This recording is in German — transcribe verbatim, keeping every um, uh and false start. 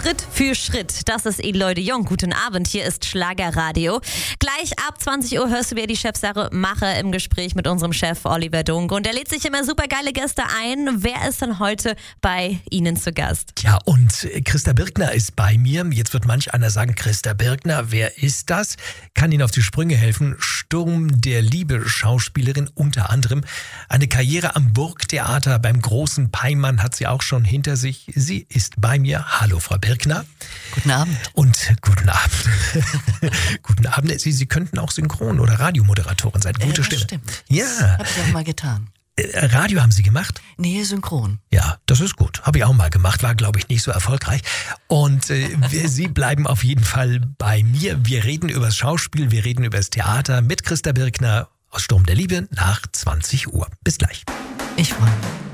Schritt für Schritt. Das ist Eloy de Jong. Guten Abend, hier ist Schlagerradio. Gleich ab zwanzig Uhr hörst du wieder die Chefsache Mache im Gespräch mit unserem Chef Oliver Dunk. Und er lädt sich immer super geile Gäste ein. Wer ist denn heute bei Ihnen zu Gast? Ja, und Christa Birkner ist bei mir. Jetzt wird manch einer sagen, Christa Birkner, wer ist das? Kann Ihnen auf die Sprünge helfen. Sturm der Liebe Schauspielerin, unter anderem. Eine Karriere am Burgtheater beim großen Peimann hat sie auch schon hinter sich. Sie ist bei mir. Hallo, Frau Birkner. Guten Abend. Und guten Abend. Guten Abend. Sie, Sie könnten auch Synchron- oder Radiomoderatorin sein. Gute äh, Stimme. Stimmt. Ja. Hab ich auch mal getan. Äh, Radio haben Sie gemacht? Nee, synchron. Ja, das ist gut. Habe ich auch mal gemacht, war, glaube ich, nicht so erfolgreich. Und äh, wir, Sie bleiben auf jeden Fall bei mir. Wir reden über das Schauspiel, wir reden über das Theater mit Christa Birkner aus Sturm der Liebe nach zwanzig Uhr. Bis gleich. Ich freue mich.